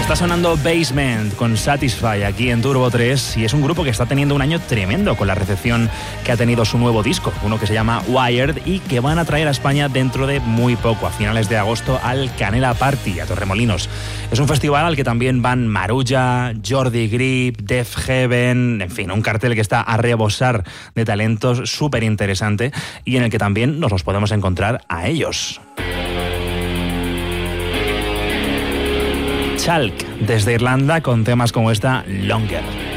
Está sonando Basement con Satisfy aquí en Turbo 3 y es un grupo que está teniendo un año tremendo con la recepción que ha tenido su nuevo disco, uno que se llama Wired y que van a traer a España dentro de muy poco, a finales de agosto, al Canela Party, a Torremolinos. Es un festival al que también van Marulla, Jordi Grip, Def Heaven, en fin, un cartel que está a rebosar de talentos súper interesante y en el que también nos los podemos encontrar a ellos. Chalk, desde Irlanda, con temas como esta, Longer.